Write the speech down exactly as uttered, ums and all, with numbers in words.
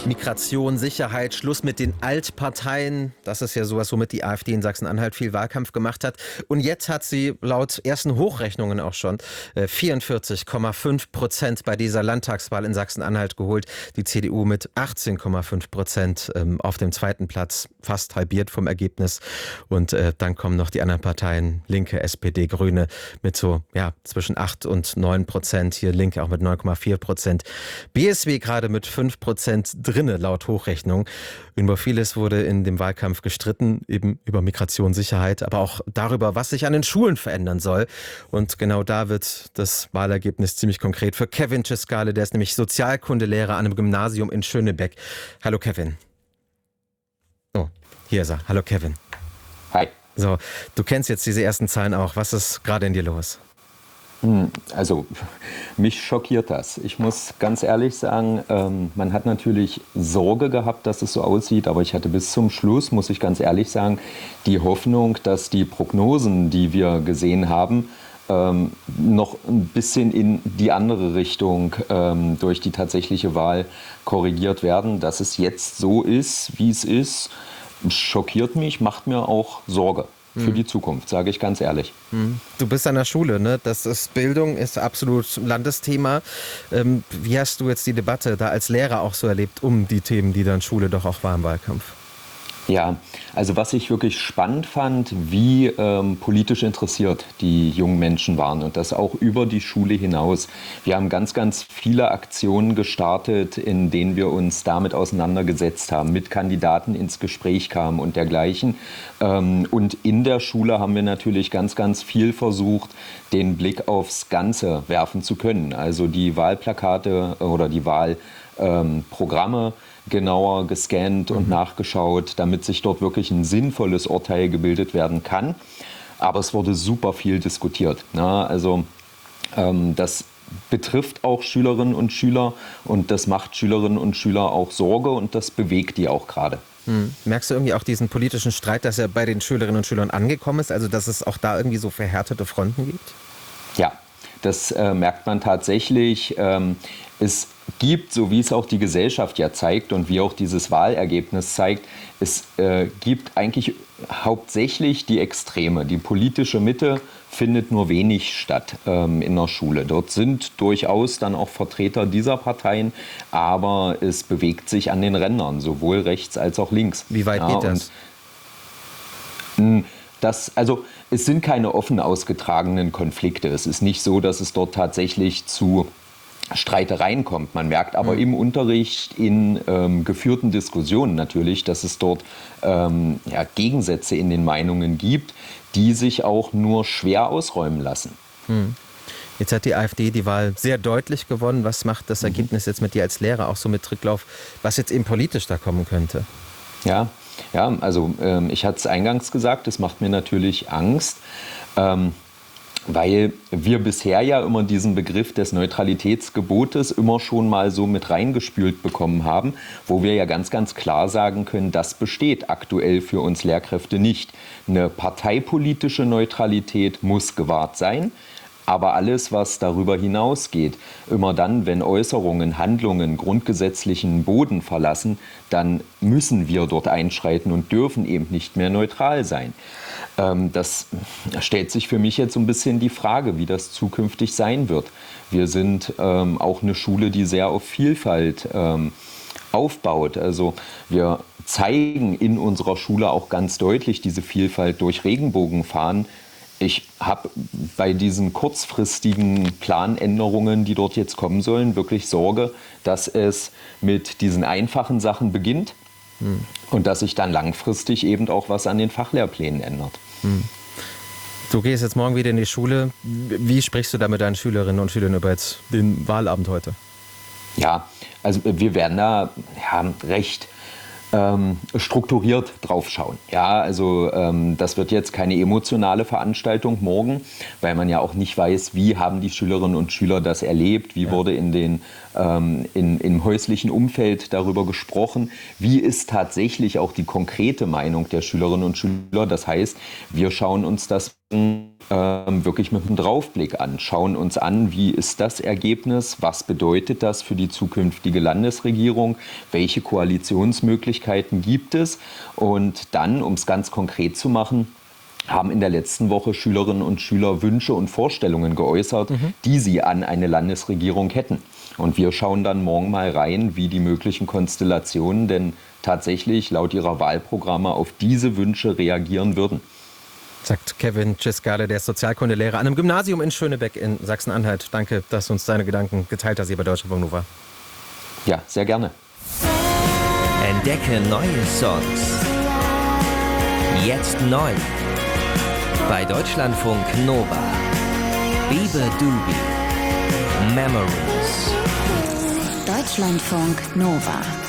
Migration, Sicherheit, Schluss mit den Altparteien. Das ist ja sowas, womit die AfD in Sachsen-Anhalt viel Wahlkampf gemacht hat. Und jetzt hat sie laut ersten Hochrechnungen auch schon vierundvierzig Komma fünf Prozent bei dieser Landtagswahl in Sachsen-Anhalt geholt. Die C D U mit achtzehn Komma fünf Prozent auf dem zweiten Platz, fast halbiert vom Ergebnis. Und äh, dann kommen noch die anderen Parteien, Linke, S P D, Grüne mit so ja zwischen acht und neun Prozent. Hier Linke auch mit neun Komma vier Prozent. B S W gerade mit fünf Prozent drinne laut Hochrechnung. Über vieles wurde in dem Wahlkampf gestritten, eben über Migration, Sicherheit, aber auch darüber, was sich an den Schulen verändern soll. Und genau da wird das Wahlergebnis ziemlich konkret für Kevin Cescale, der ist nämlich Sozialkundelehrer an einem Gymnasium in Schönebeck. Hallo Kevin. Oh, hier ist er. Hallo Kevin. Hi. So, du kennst jetzt diese ersten Zahlen auch. Was ist gerade in dir los? Also mich schockiert das. Ich muss ganz ehrlich sagen, ähm, man hat natürlich Sorge gehabt, dass es so aussieht, aber ich hatte bis zum Schluss, muss ich ganz ehrlich sagen, die Hoffnung, dass die Prognosen, die wir gesehen haben, ähm, noch ein bisschen in die andere Richtung ähm, durch die tatsächliche Wahl korrigiert werden. Dass es jetzt so ist, wie es ist, schockiert mich, macht mir auch Sorge. Für die Zukunft, sage ich ganz ehrlich. Du bist an der Schule, ne? Das ist Bildung, ist absolut Landesthema. Ähm, wie hast du jetzt die Debatte da als Lehrer auch so erlebt um die Themen, die dann Schule doch auch war im Wahlkampf? Ja, also was ich wirklich spannend fand, wie ähm, politisch interessiert die jungen Menschen waren und das auch über die Schule hinaus. Wir haben ganz, ganz viele Aktionen gestartet, in denen wir uns damit auseinandergesetzt haben, mit Kandidaten ins Gespräch kamen und dergleichen. Ähm, und in der Schule haben wir natürlich ganz, ganz viel versucht, den Blick aufs Ganze werfen zu können. Also die Wahlplakate oder die Wahlprogramme genauer gescannt und nachgeschaut, damit sich dort wirklich ein sinnvolles Urteil gebildet werden kann. Aber es wurde super viel diskutiert. Na, also ähm, das betrifft auch Schülerinnen und Schüler und das macht Schülerinnen und Schüler auch Sorge und das bewegt die auch gerade. Hm. Merkst du irgendwie auch diesen politischen Streit, dass er bei den Schülerinnen und Schülern angekommen ist? Also dass es auch da irgendwie so verhärtete Fronten gibt? Ja, das äh, merkt man tatsächlich. Ähm, es gibt, so wie es auch die Gesellschaft ja zeigt und wie auch dieses Wahlergebnis zeigt, es äh, gibt eigentlich hauptsächlich die Extreme. Die politische Mitte findet nur wenig statt ähm, in der Schule. Dort sind durchaus dann auch Vertreter dieser Parteien, aber es bewegt sich an den Rändern, sowohl rechts als auch links. Wie weit ja, geht das? Und, das, also es sind keine offen ausgetragenen Konflikte. Es ist nicht so, dass es dort tatsächlich zu Streitereien kommt. Man merkt aber mhm. im Unterricht, in ähm, geführten Diskussionen natürlich, dass es dort ähm, ja, Gegensätze in den Meinungen gibt, die sich auch nur schwer ausräumen lassen. Mhm. Jetzt hat die AfD die Wahl sehr deutlich gewonnen. Was macht das Ergebnis jetzt mit dir als Lehrer auch so mit Rücklauf, was jetzt eben politisch da kommen könnte? Ja, ja also ähm, ich hatte es eingangs gesagt, es macht mir natürlich Angst. Ähm, Weil wir bisher ja immer diesen Begriff des Neutralitätsgebotes immer schon mal so mit reingespült bekommen haben, wo wir ja ganz, ganz klar sagen können, das besteht aktuell für uns Lehrkräfte nicht. Eine parteipolitische Neutralität muss gewahrt sein. Aber alles, was darüber hinausgeht, immer dann, wenn Äußerungen, Handlungen grundgesetzlichen Boden verlassen, dann müssen wir dort einschreiten und dürfen eben nicht mehr neutral sein. Ähm, das stellt sich für mich jetzt so ein bisschen die Frage, wie das zukünftig sein wird. Wir sind ähm, auch eine Schule, die sehr auf Vielfalt ähm, aufbaut. Also wir zeigen in unserer Schule auch ganz deutlich diese Vielfalt durch Regenbogenfahnen. Ich habe bei diesen kurzfristigen Planänderungen, die dort jetzt kommen sollen, wirklich Sorge, dass es mit diesen einfachen Sachen beginnt hm. und dass sich dann langfristig eben auch was an den Fachlehrplänen ändert. Hm. Du gehst jetzt morgen wieder in die Schule. Wie sprichst du da mit deinen Schülerinnen und Schülern über jetzt den Wahlabend heute? Ja, also wir werden da ja, recht Ähm, strukturiert drauf schauen. Ja, also ähm, das wird jetzt keine emotionale Veranstaltung morgen, weil man ja auch nicht weiß, wie haben die Schülerinnen und Schüler das erlebt, wie ja. wurde in den, ähm, in, im häuslichen Umfeld darüber gesprochen, wie ist tatsächlich auch die konkrete Meinung der Schülerinnen und Schüler. Das heißt, wir schauen uns das ähm, wirklich mit einem Draufblick an, schauen uns an, wie ist das Ergebnis, was bedeutet das für die zukünftige Landesregierung, welche Koalitionsmöglichkeiten gibt es und dann, um es ganz konkret zu machen, haben in der letzten Woche Schülerinnen und Schüler Wünsche und Vorstellungen geäußert, mhm. die sie an eine Landesregierung hätten. Und wir schauen dann morgen mal rein, wie die möglichen Konstellationen denn tatsächlich laut ihrer Wahlprogramme auf diese Wünsche reagieren würden. Sagt Kevin Cisgale, der ist Sozialkundelehrer an einem Gymnasium in Schönebeck in Sachsen-Anhalt. Danke, dass du uns deine Gedanken geteilt hast hier bei Deutschlandfunk Nova. Ja, sehr gerne. Entdecke neue Songs. Jetzt neu. Bei Deutschlandfunk Nova. Bebe Doobie. Memories. Deutschlandfunk Nova.